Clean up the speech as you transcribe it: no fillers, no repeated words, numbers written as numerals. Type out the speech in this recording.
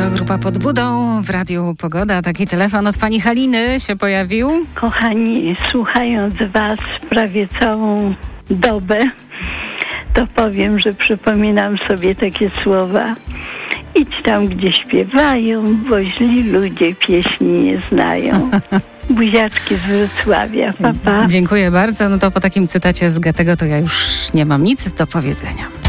To grupa Pod Budą w Radiu Pogoda. Taki telefon od pani Haliny się pojawił. Kochani, słuchając was prawie całą dobę, to powiem, że przypominam sobie takie słowa. Idź tam, gdzie śpiewają, bo źli ludzie pieśni nie znają. Buziaczki z Wrocławia. Pa, pa. Dziękuję bardzo. No to po takim cytacie z Goethego to ja już nie mam nic do powiedzenia.